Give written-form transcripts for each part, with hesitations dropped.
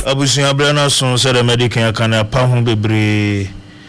abusuya brana so se the medical kan apa ho bebre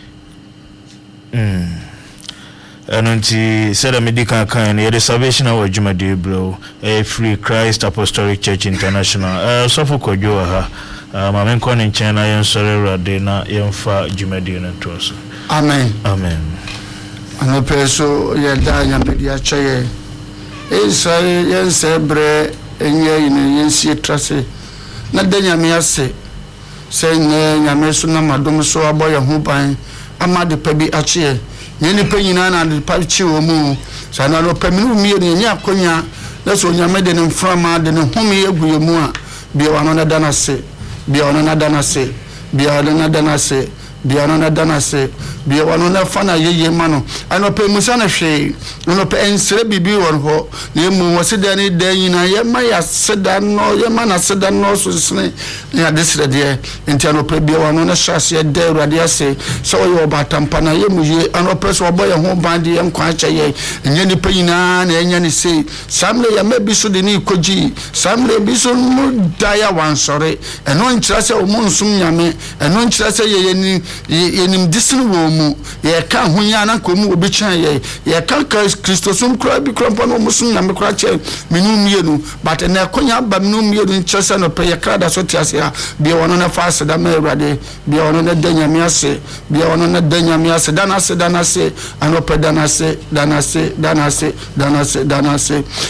anunti se the medical kan the salvation of Jumade bro Free Christ Apostolic Church International so for kojo ha ma men kon in China yen sore rade na yen fa Jumade no to so amen ana peso ye da nyamedi a cheye Israel yen sebre enye yin yen si trase na da nyame ase se nyame so na madom so aboye ho ban amade pa bi ache nyeni pa nyina na de pa chi wo mu sa na no pa minu mi ni akonya na so nyame de ne mframa de ne home aguye mu a bia wano na danase bia wano na danase bia wano na danase bia wano na danase bia wano na fana yeye mano ano pe musa na hwe no pe ensre bibi won ho na emu wose ni dan nyina ye ma ya seda no ye ma na seda no so sene ya desre de enti ano pe bia wano na hyase ye de urade ase so ye obatampa na ye mu ye ano pe so oboye ho bande ye nkwa acha ye enye ni pe nyina na enye ni sei samle ya mebi so de ni koji samle bi so mu daya wansore eno nkyira se o mu nsum nyame eno nkyira se ye ni yenim disinu wo mu ye ka hunya na komu obi chan ye ka Christosum kra bi krampa no musum na me kra che menu mienu but na konya ba menu mienu nkyese no pe ye kra da so tiase ya bi wono na fast da me urade bi wono na danyame ase bi wono na danyame ase danase anopɛ danase